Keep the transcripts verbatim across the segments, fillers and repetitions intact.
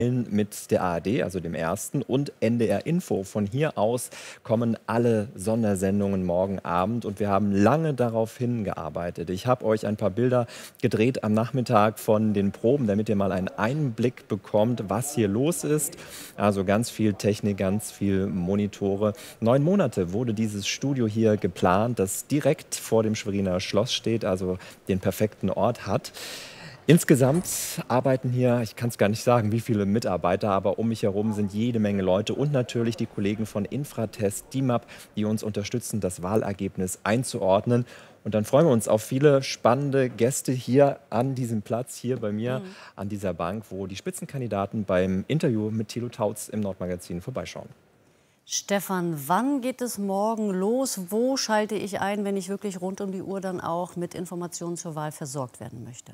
mit der A R D, also dem ersten, und N D R Info. Von hier aus kommen alle Sondersendungen morgen Abend und wir haben lange darauf hingearbeitet. Ich habe euch ein paar Bilder gedreht am Nachmittag von den Proben, damit ihr mal einen Einblick bekommt, was hier los ist. Also ganz viel Technik, ganz viel Monitore. Neun Monate wurde dieses Studio hier geplant, das direkt vor dem Schweriner Schloss steht, also den perfekten Ort hat. Insgesamt arbeiten hier, ich kann es gar nicht sagen, wie viele Mitarbeiter, aber um mich herum sind jede Menge Leute und natürlich die Kollegen von Infratest, D I M A P, die uns unterstützen, das Wahlergebnis einzuordnen. Und dann freuen wir uns auf viele spannende Gäste hier an diesem Platz, hier bei mir mhm. an dieser Bank, wo die Spitzenkandidaten beim Interview mit Thilo Tautz im Nordmagazin vorbeischauen. Stefan, wann geht es morgen los? Wo schalte ich ein, wenn ich wirklich rund um die Uhr dann auch mit Informationen zur Wahl versorgt werden möchte?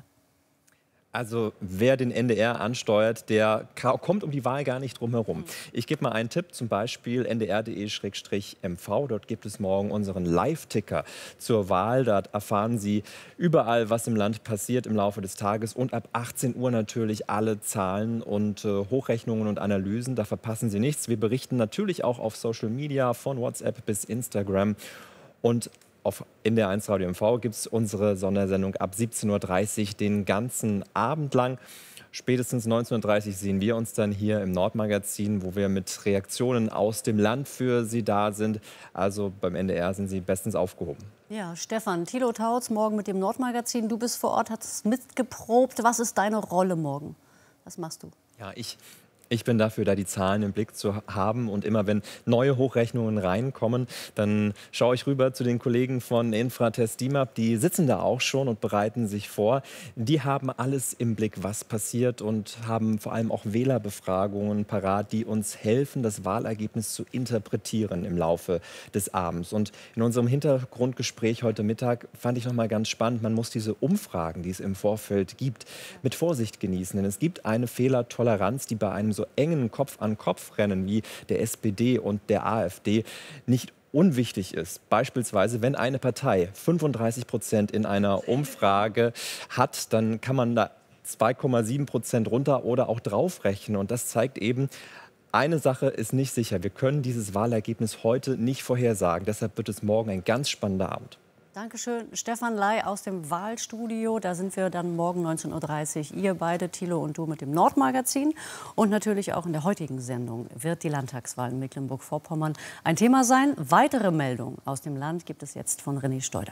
Also wer den N D R ansteuert, der kommt um die Wahl gar nicht drum herum. Ich gebe mal einen Tipp, zum Beispiel n d r punkt d e Schrägstrich m v. Dort gibt es morgen unseren Live-Ticker zur Wahl. Dort erfahren Sie überall, was im Land passiert im Laufe des Tages. Und ab achtzehn Uhr natürlich alle Zahlen und äh, Hochrechnungen und Analysen. Da verpassen Sie nichts. Wir berichten natürlich auch auf Social Media, von WhatsApp bis Instagram. Und auf N D R eins Radio M V gibt es unsere Sondersendung ab siebzehn Uhr dreißig den ganzen Abend lang. Spätestens neunzehn Uhr dreißig sehen wir uns dann hier im Nordmagazin, wo wir mit Reaktionen aus dem Land für Sie da sind. Also beim N D R sind Sie bestens aufgehoben. Ja, Stefan, Thilo Tautz morgen mit dem Nordmagazin. Du bist vor Ort, hast mitgeprobt. Was ist deine Rolle morgen? Was machst du? Ja, ich... Ich bin dafür, da die Zahlen im Blick zu haben, und immer wenn neue Hochrechnungen reinkommen, dann schaue ich rüber zu den Kollegen von Infratest D I M A P, die sitzen da auch schon und bereiten sich vor. Die haben alles im Blick, was passiert, und haben vor allem auch Wählerbefragungen parat, die uns helfen, das Wahlergebnis zu interpretieren im Laufe des Abends. Und in unserem Hintergrundgespräch heute Mittag fand ich noch mal ganz spannend, man muss diese Umfragen, die es im Vorfeld gibt, mit Vorsicht genießen. Denn es gibt eine Fehlertoleranz, die bei einem so engen Kopf-an-Kopf-Rennen wie der S P D und der AfD nicht unwichtig ist. Beispielsweise, wenn eine Partei fünfunddreißig Prozent in einer Umfrage hat, dann kann man da zwei Komma sieben Prozent runter oder auch draufrechnen. Und das zeigt eben, eine Sache ist nicht sicher. Wir können dieses Wahlergebnis heute nicht vorhersagen. Deshalb wird es morgen ein ganz spannender Abend. Dankeschön, Stefan Ley aus dem Wahlstudio. Da sind wir dann morgen neunzehn Uhr dreißig. Ihr beide, Thilo und du, mit dem Nordmagazin. Und natürlich auch in der heutigen Sendung wird die Landtagswahl in Mecklenburg-Vorpommern ein Thema sein. Weitere Meldungen aus dem Land gibt es jetzt von René Steuder.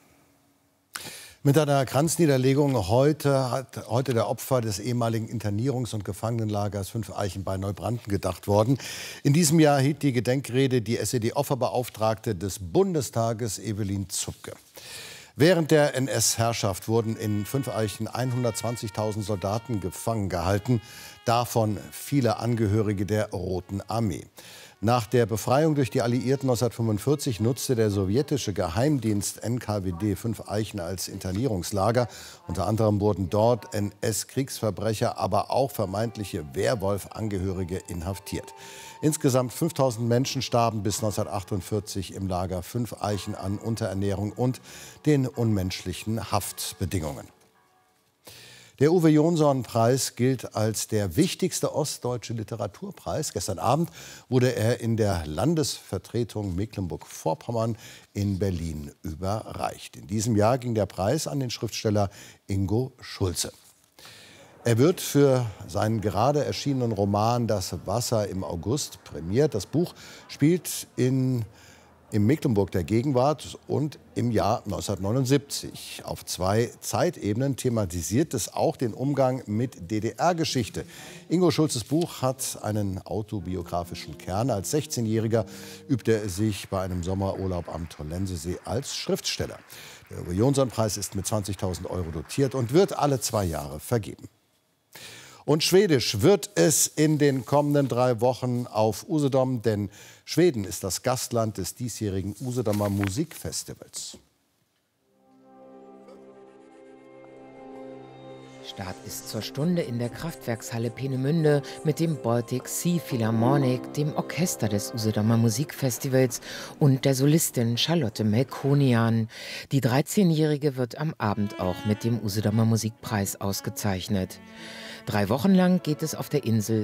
Mit einer Kranzniederlegung heute hat heute der Opfer des ehemaligen Internierungs- und Gefangenenlagers Fünf Eichen bei Neubranden gedacht worden. In diesem Jahr hielt die Gedenkrede die S E D-Opferbeauftragte des Bundestages Evelyn Zupke. Während der N S-Herrschaft wurden in Fünf Eichen hundertzwanzigtausend Soldaten gefangen gehalten, davon viele Angehörige der Roten Armee. Nach der Befreiung durch die Alliierten neunzehnhundertfünfundvierzig nutzte der sowjetische Geheimdienst N K W D Fünf Eichen als Internierungslager. Unter anderem wurden dort N S-Kriegsverbrecher, aber auch vermeintliche Wehrwolf-Angehörige inhaftiert. Insgesamt fünftausend Menschen starben bis neunzehnhundertachtundvierzig im Lager Fünf Eichen an Unterernährung und den unmenschlichen Haftbedingungen. Der Uwe-Jonsson-Preis gilt als der wichtigste ostdeutsche Literaturpreis. Gestern Abend wurde er in der Landesvertretung Mecklenburg-Vorpommern in Berlin überreicht. In diesem Jahr ging der Preis an den Schriftsteller Ingo Schulze. Er wird für seinen gerade erschienenen Roman Das Wasser im August prämiert. Das Buch spielt in im Mecklenburg der Gegenwart und im Jahr neunzehnhundertneunundsiebzig. Auf zwei Zeitebenen thematisiert es auch den Umgang mit D D R-Geschichte. Ingo Schulzes Buch hat einen autobiografischen Kern. Als sechzehnjähriger übte er sich bei einem Sommerurlaub am Tollensesee als Schriftsteller. Der Uwe-Jonsson-Preis ist mit zwanzigtausend Euro dotiert und wird alle zwei Jahre vergeben. Und Schwedisch wird es in den kommenden drei Wochen auf Usedom, denn Schweden ist das Gastland des diesjährigen Usedomer Musikfestivals. Start ist zur Stunde in der Kraftwerkshalle Peenemünde mit dem Baltic Sea Philharmonic, dem Orchester des Usedomer Musikfestivals und der Solistin Charlotte Melkonian. Die dreizehnjährige wird am Abend auch mit dem Usedomer Musikpreis ausgezeichnet. Drei Wochen lang geht es auf der Insel